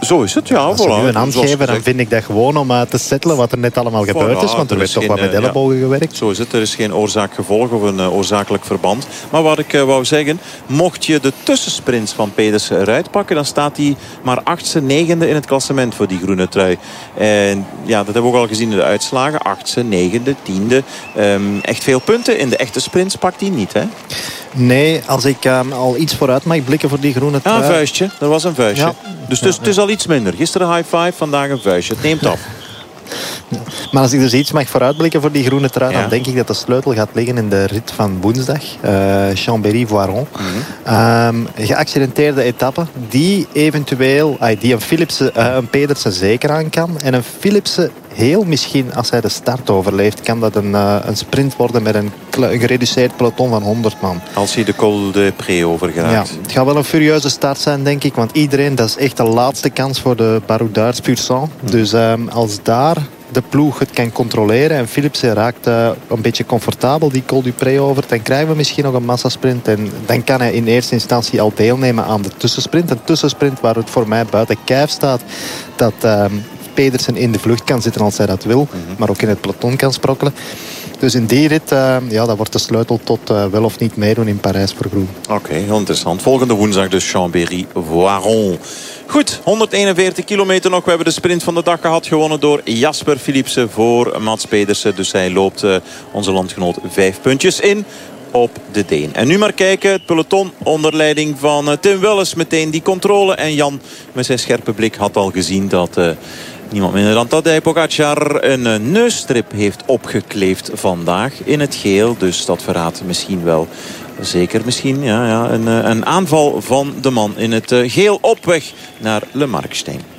Zo is het, ja. Als ze nu een hand geven, dan vind ik dat gewoon om te settelen wat er net allemaal gebeurd is. Want er werd toch wat met ellebogen gewerkt. Zo is het. Er is geen oorzaak-gevolg of een oorzakelijk verband. Maar wat ik wou zeggen, mocht je de tussensprints van Pedersen eruit pakken, dan staat hij maar 8e, 9e in het klassement voor die groene trui. En ja, dat hebben we ook al gezien in de uitslagen. 8e, 9e, 10e. Echt veel punten in de echte sprints pakt hij niet, hè? Nee, als ik al iets vooruit mag blikken voor die groene trui. Een vuistje. Er was een vuistje. Ja. Dus het is al iets minder. Gisteren high five, vandaag een vuistje. Het neemt af. Maar als ik dus iets mag vooruitblikken voor die groene trui, dan denk ik dat de sleutel gaat liggen in de rit van woensdag. Chambéry-Voiron. Geaccidenteerde etappe die eventueel, die een Philipsen, een Pedersen zeker aan kan. En een Philipsen heel misschien, als hij de start overleeft, kan dat een sprint worden met een gereduceerd peloton van 100 man. Als hij de Col de Pré overgeraakt. Ja, het gaat wel een furieuze start zijn, denk ik. Want iedereen, dat is echt de laatste kans voor de Baroudeurs Pur Sang. Dus als daar de ploeg het kan controleren en Philipsen raakt een beetje comfortabel die Col du Pré over, dan krijgen we misschien nog een massasprint. En dan kan hij in eerste instantie al deelnemen aan de tussensprint. Een tussensprint waar het voor mij buiten kijf staat dat Pedersen in de vlucht kan zitten als hij dat wil. Maar ook in het peloton kan sprokkelen. Dus in die rit, dat wordt de sleutel tot wel of niet meedoen in Parijs voor groen. Oké, heel interessant. Volgende woensdag dus Chambéry-Voiron. Goed, 141 kilometer nog. We hebben de sprint van de dag gehad. Gewonnen door Jasper Philipsen voor Mats Pedersen. Dus hij loopt onze landgenoot 5 puntjes in op de Deen. En nu maar kijken. Het peloton onder leiding van Tim Welles. Meteen die controle. En Jan met zijn scherpe blik had al gezien dat niemand minder dan Tadej Pogacar een neusstrip heeft opgekleefd vandaag in het geel. Dus dat verraadt misschien wel. Zeker misschien een aanval van de man in het geel op weg naar Le Markstein.